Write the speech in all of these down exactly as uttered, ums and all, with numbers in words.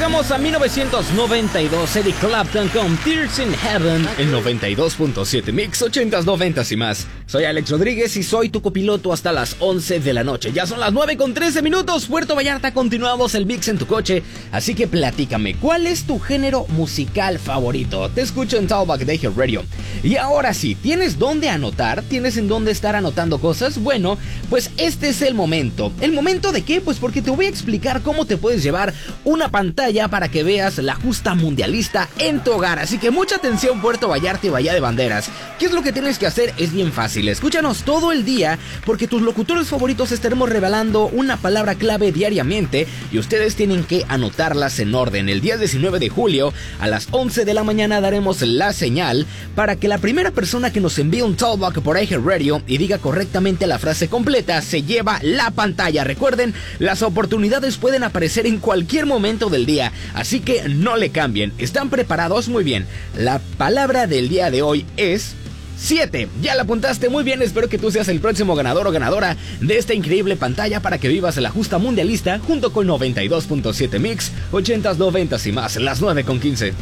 llegamos a mil novecientos noventa y dos, Eric Clapton con Tears in Heaven, el noventa y dos punto siete Mix, ochentas, noventas y más. Soy Alex Rodríguez y soy tu copiloto hasta las once de la noche. Ya son las nueve con trece minutos, Puerto Vallarta, continuamos el Mix en tu coche. Así que platícame, ¿cuál es tu género musical favorito? Te escucho en Talkback Day Radio. Y ahora sí, ¿tienes dónde anotar? ¿Tienes en dónde estar anotando cosas? Bueno, pues este es el momento. ¿El momento de qué? Pues porque te voy a explicar cómo te puedes llevar una pantalla para que veas la justa mundialista en tu hogar. Así que mucha atención, Puerto Vallarta y Bahía de Banderas. ¿Qué es lo que tienes que hacer? Es bien fácil. Escúchanos todo el día porque tus locutores favoritos estaremos revelando una palabra clave diariamente y ustedes tienen que anotarlas en orden. El día diecinueve de julio a las once de la mañana daremos la señal para que la primera persona que nos envíe un talkback por iHeartRadio y diga correctamente la frase completa se lleva la pantalla. Recuerden, las oportunidades pueden aparecer en cualquier momento del día, así que no le cambien. ¿Están preparados? Muy bien. La palabra del día de hoy es siete. Ya la apuntaste, muy bien. Espero que tú seas el próximo ganador o ganadora de esta increíble pantalla para que vivas la justa mundialista junto con noventa y dos punto siete Mix, ochentas, noventas y más, las nueve con quince.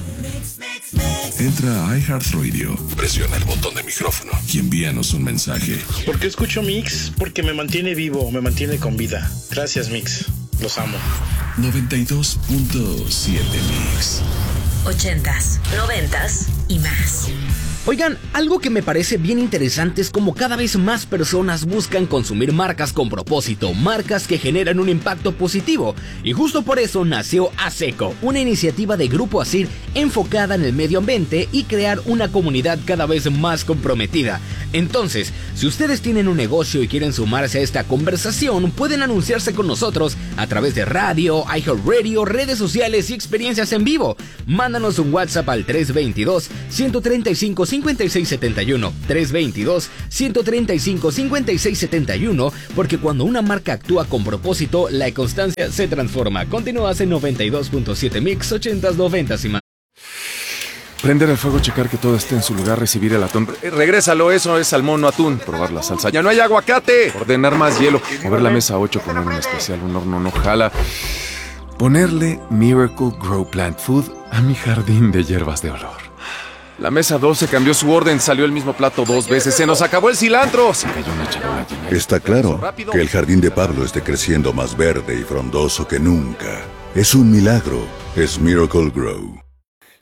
Entra a iHeartRadio, presiona el botón de micrófono y envíanos un mensaje. ¿Por qué escucho Mix? Porque me mantiene vivo, me mantiene con vida. Gracias, Mix. Los amo. noventa y dos punto siete Mix. Ochentas, noventas y más. Oigan, algo que me parece bien interesante es como cada vez más personas buscan consumir marcas con propósito, marcas que generan un impacto positivo. Y justo por eso nació ASECO, una iniciativa de Grupo ASIR enfocada en el medio ambiente y crear una comunidad cada vez más comprometida. Entonces, si ustedes tienen un negocio y quieren sumarse a esta conversación, pueden anunciarse con nosotros a través de radio, iHeartRadio, redes sociales y experiencias en vivo. Mándanos un WhatsApp al tres dos dos, uno tres cinco, cinco seis siete uno, tres dos dos, uno tres cinco, cinco seis siete uno, porque cuando una marca actúa con propósito, la constancia se transforma. Continúas en noventa y dos punto siete Mix, ochentas, noventas y más. Prender el fuego, checar que todo esté en su lugar, recibir el atún. Eh, regrésalo, eso es salmón, no atún. Probar la salsa. ¡Ya no hay aguacate! Ordenar más hielo. Mover la mesa ocho, poner un especial, un horno no jala. Ponerle Miracle Grow Plant Food a mi jardín de hierbas de olor. La mesa doce cambió su orden, salió el mismo plato dos veces, se nos acabó el cilantro. Se cayó una charola llena de- Está claro que el jardín de Pablo esté creciendo más verde y frondoso que nunca. Es un milagro. Es Miracle Grow.